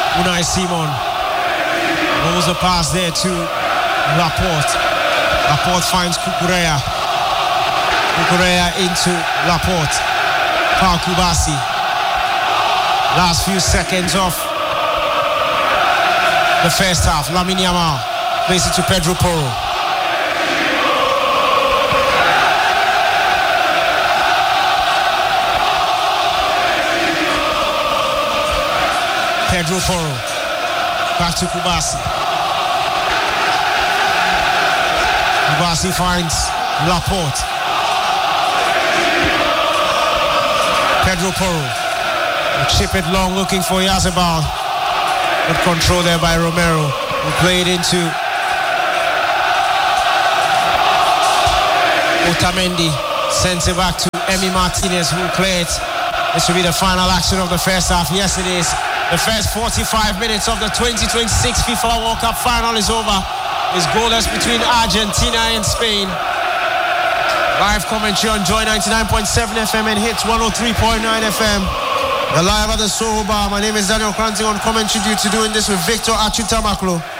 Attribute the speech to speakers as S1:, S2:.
S1: Unai Simon rolls the pass there to Laporte. Laporte finds Cucurella. Cucurella into Laporte. Paul Kubasi. Last few seconds of the first half. Lamine Yamal plays it to Pedro Porro. Pedro Porro. Back to Kubasi. Kubasi finds Laporte. Pedro Porro. Chip it long, looking for Yazabal. Good control there by Romero, who played into Otamendi. Sends it back to Emi Martinez, who cleared. This will be the final action of the first half. Yes, it is. The first 45 minutes of the 2026 FIFA World Cup final is over. It's goalless between Argentina and Spain. Live commentary on Joy 99.7 FM and Hits 103.9 FM. We're live at the Soho Bar. My name is Daniel Kranting on commentary duty, doing this with Victor Achutamaklo.